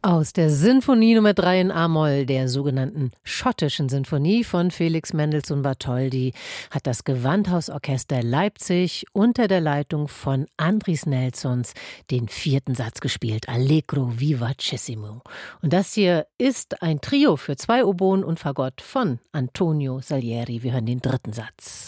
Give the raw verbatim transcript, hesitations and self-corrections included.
Aus der Sinfonie Nummer drei in A-Moll, der sogenannten schottischen Sinfonie von Felix Mendelssohn Bartholdy, hat das Gewandhausorchester Leipzig unter der Leitung von Andris Nelsons den vierten Satz gespielt, Allegro vivacissimo. Und das hier ist ein Trio für zwei Oboen und Fagott von Antonio Salieri. Wir hören den dritten Satz.